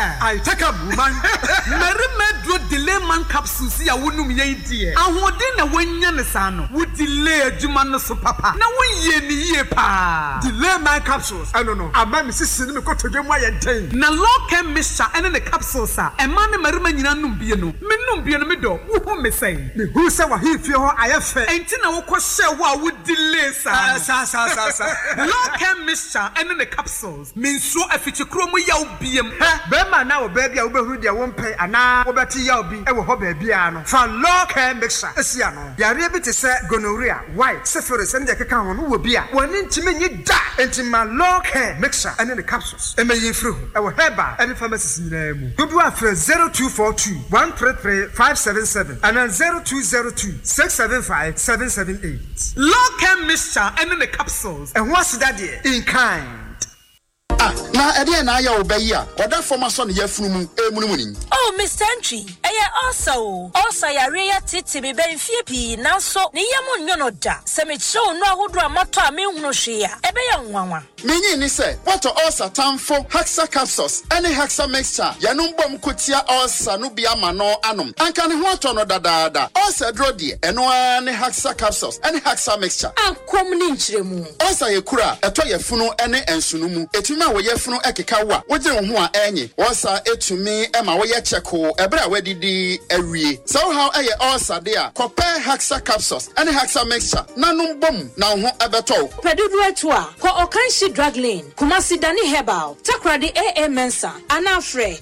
I take a woman. Merimedro delay man capsules ya wonum ye die. Ahode na wanya ne sa no. Wo delay adwuma no so papa. Na wonye ni ye pa. Delay man capsules. I don't know. Ama me sisi ni me ko todwemu ayenten. Na local mixture ene ne capsules a. Ema ne marima nyina num bie no. Me num bie no me do. Wo ho me say. Me hu se wa hifie ho ayefe. Enti na wo ko hye wo a wo delay sa. Sa. Local mixture ene ne capsules. Me nso afichi kro mu yaw biem. Be ma na wo ba bia wo behuru dia wo mpe ana wo beti yaw bi e wo ho ba bia no. Fa local mixture esia no. Yare bi te se gonorrhea, white, syphilis and the keka ho no wo bia. Woni ntime nyi da. Enti ma local mixture ene ne capsules. E meyin firi ho. E wo heba e pharmacies nyina mu. Dodo afre 0242 133 577 and 0202 675 778. Local mixture ene ne capsules. And what's that there? In kind. Na ede na ya obayi a oda formaso ne yafunu mu emunumuni. Oh Mr. Entry eye also yare ya tete be benfie pi nanso ne yam nyono da se me chew no ahodo amato a me hunu hwe a ebe ya nwanwa Menyi ni se what also tamfo Hexa capsules any Hexa mixture yanum bom kotia also no bia ma no anom anka ne ho ato no dadaada also dro de eno ne Hexa capsules any Hexa mixture ankom ni nchiremu also yekura eto yefunu ene ensunu mu etumi a wo yefunu ekeka wa wo gye ho a enye also etumi ema wo ye cheko ebra wadidi awie so how eye also de a compare Hexa capsules any Hexa mixture nanum bom na ho ebeto pedudu etu a ko okanshi drug lane Kumasi Dani Herbal Takradi AA Mensa Anafre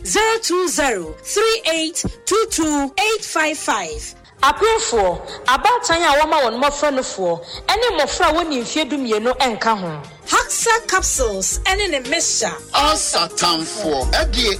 02038228855 Apefo abatan ya wama won mofra no fo ene mofra woni mfie dumienu enka ho Hexa capsules ene ne mixture all satam for